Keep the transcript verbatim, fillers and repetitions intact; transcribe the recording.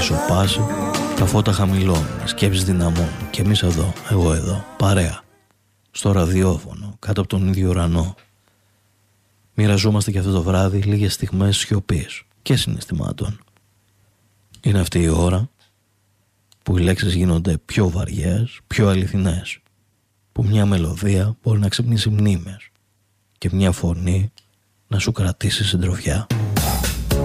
σοπάσει, τα φώτα χαμηλώνουν, οι σκέψεις δυναμώνουν και εμείς εδώ, εγώ εδώ, παρέα, στο ραδιόφωνο, κάτω από τον ίδιο ουρανό. Μοιραζόμαστε και αυτό το βράδυ λίγες στιγμές σιωπής και συναισθημάτων. Είναι αυτή η ώρα που οι λέξεις γίνονται πιο βαριές, πιο αληθινές, που μια μελωδία μπορεί να ξυπνήσει μνήμες και μια φωνή να σου κρατήσει συντροφιά.